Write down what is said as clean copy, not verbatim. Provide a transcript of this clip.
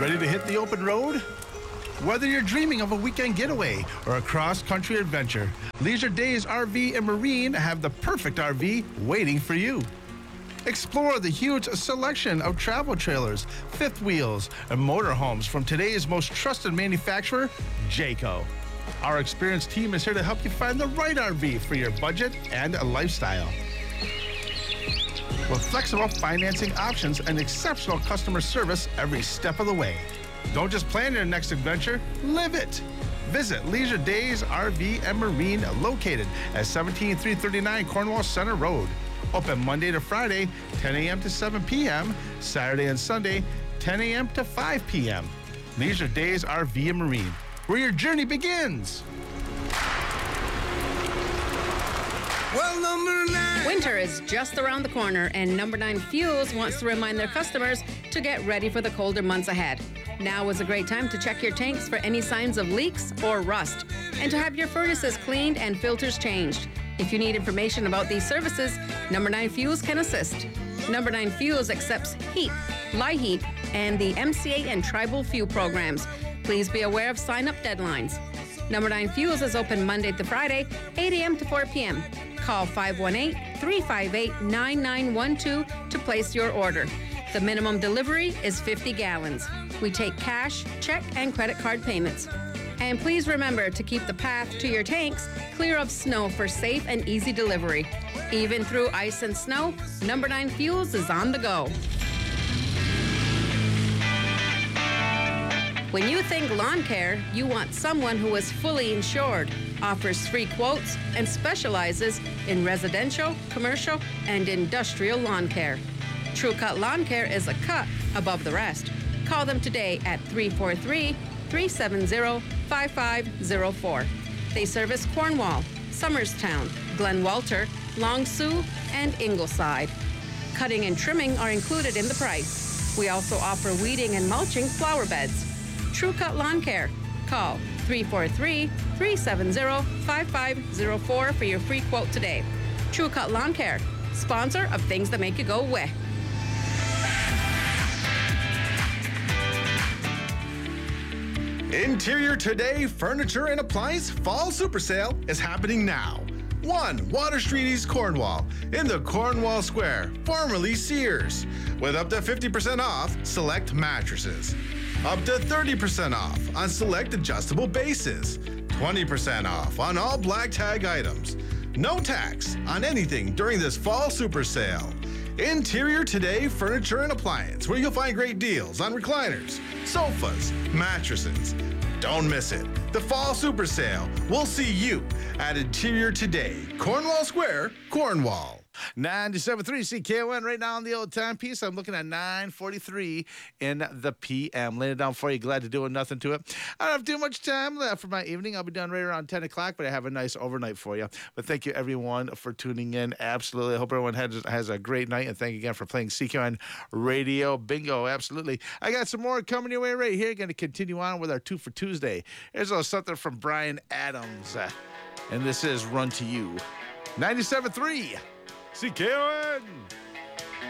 Ready to hit the open road? Whether you're dreaming of a weekend getaway or a cross-country adventure, Leisure Days RV and Marine have the perfect RV waiting for you. Explore the huge selection of travel trailers, fifth wheels, and motorhomes from today's most trusted manufacturer, Jayco. Our experienced team is here to help you find the right RV for your budget and lifestyle. With flexible financing options and exceptional customer service every step of the way. Don't just plan your next adventure, live it. Visit Leisure Days RV and Marine, located at 17339 Cornwall Center Road. Open Monday to Friday, 10 a.m. to 7 p.m., Saturday and Sunday, 10 a.m. to 5 p.m. Leisure Days RV and Marine, where your journey begins. Well, number 9. Winter is just around the corner, and Number 9 Fuels wants to remind their customers to get ready for the colder months ahead. Now is a great time to check your tanks for any signs of leaks or rust, and to have your furnaces cleaned and filters changed. If you need information about these services, Number 9 Fuels can assist. Number 9 Fuels accepts HEAT, LIHEAT, and the MCA and Tribal Fuel programs. Please be aware of sign-up deadlines. Number 9 Fuels is open Monday to Friday, 8 a.m. to 4 p.m. Call 518-358-9912 to place your order. The minimum delivery is 50 gallons. We take cash, check, and credit card payments. And please remember to keep the path to your tanks clear of snow for safe and easy delivery. Even through ice and snow, Number 9 Fuels is on the go. When you think lawn care, you want someone who is fully insured, offers free quotes, and specializes in residential, commercial, and industrial lawn care. True Cut Lawn Care is a cut above the rest. Call them today at 343-370-5504. They service Cornwall, Somerstown, Glen Walter, Long Sault, and Ingleside. Cutting and trimming are included in the price. We also offer weeding and mulching flower beds. True Cut Lawn Care. Call 343-370-5504 for your free quote today. True Cut Lawn Care, sponsor of Things That Make You Go Weh. Interior Today Furniture and Appliance Fall Super Sale is happening now. 1 Water Street East Cornwall in the Cornwall Square, formerly Sears, with up to 50% off select mattresses. Up to 30% off on select adjustable bases. 20% off on all black tag items. No tax on anything during this fall super sale. Interior Today Furniture and Appliance, where you'll find great deals on recliners, sofas, mattresses. Don't miss it. The fall super sale. We'll see you at Interior Today, Cornwall Square, Cornwall. 97.3 CKON right now on the old timepiece. I'm looking at 9:43 in the p.m. Laying it down for you. Glad to do nothing to it. I don't have too much time left for my evening. I'll be done right around 10 o'clock, but I have a nice overnight for you. But thank you, everyone, for tuning in. Absolutely. I hope everyone has a great night, and thank you again for playing CKON Radio Bingo. Absolutely. I got some more coming your way right here. Going to continue on with our 2 for Tuesday. Here's a little something from Bryan Adams, and this is Run to You. 97.3 CKON.